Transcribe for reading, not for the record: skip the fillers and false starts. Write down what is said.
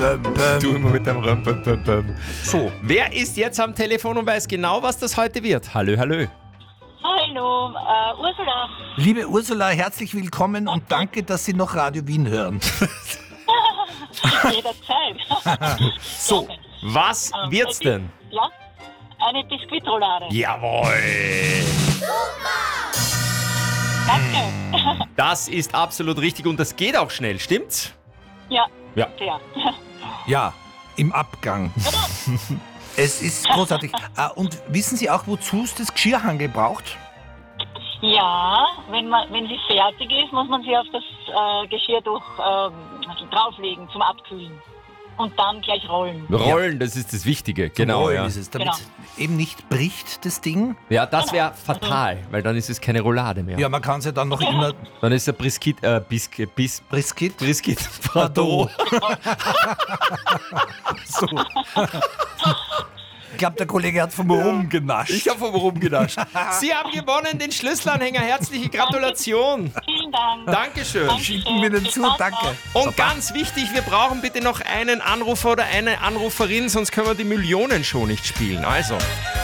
Du immer mit deinem Röm. So, wer ist jetzt am Telefon und weiß genau, was das heute wird? Hallo. Hallo, Ursula. Liebe Ursula, herzlich willkommen und danke, dass Sie noch Radio Wien hören. Jederzeit. So, was wird's denn? Ja, eine Biskuitroulade. Jawohl! Danke. Das ist absolut richtig und das geht auch schnell, stimmt's? Ja, Ja. sehr. Ja, im Abgang. Es ist großartig. Und wissen Sie auch, wozu es das Geschirrhangel braucht? Ja, wenn sie fertig ist, muss man sie auf das Geschirr drauflegen zum Abkühlen. Und dann gleich rollen. Rollen, das ist das Wichtige, genau. Rollen Ja. ist es, damit Genau. eben nicht bricht, das Ding. Ja, das wäre fatal, weil dann ist es keine Roulade mehr. Ja, man kann es ja dann noch immer Dann ist der Brisket, Brisket. Pardon. So. Ich glaube, der Kollege hat vom Rum genascht. Ich habe vom rumgenascht. Sie haben gewonnen, den Schlüsselanhänger. Herzliche Gratulation. Vielen Dank. Dankeschön. Schicken wir den zu, danke. Und ganz wichtig, wir brauchen bitte noch einen Anrufer oder eine Anruferin, sonst können wir die Millionenshow nicht spielen. Also,